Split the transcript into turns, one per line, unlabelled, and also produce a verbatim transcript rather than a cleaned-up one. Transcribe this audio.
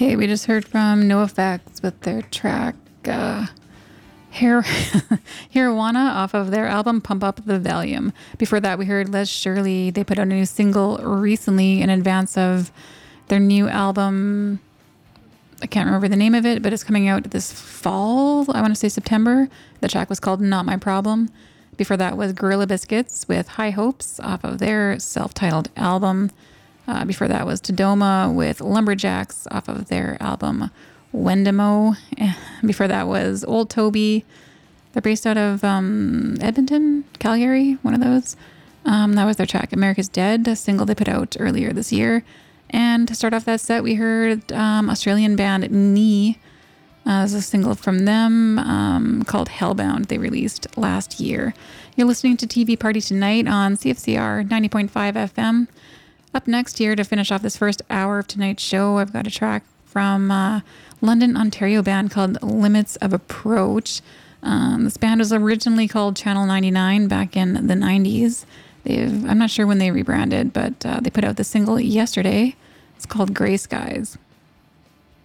Okay, we just heard from NoFX with their track uh, Hair Marijuana off of their album Pump Up the Volume. Before that, we heard Les Shirley. They put out a new single recently in advance of their new album. I can't remember the name of it, but it's coming out this fall. I want to say September. The track was called Not My Problem. Before that was Gorilla Biscuits with High Hopes off of their self-titled album. Uh, before that was Tadoma with Lumberjacks off of their album Wendemo. Before that was Old Toby. They're based out of um, Edmonton, Calgary, one of those. Um, that was their track America's Dead, a single they put out earlier this year. And to start off that set, we heard um, Australian band Knee. Uh, there's a single from them um, called Hellbound they released last year. You're listening to T V Party Tonight on C F C R ninety point five F M. Up next here to finish off this first hour of tonight's show, I've got a track from uh, London, Ontario band called Limits of Approach. Um, this band was originally called Channel ninety-nine back in the nineties. They've, I'm not sure when they rebranded, but uh, they put out the single yesterday. It's called Gray Skies.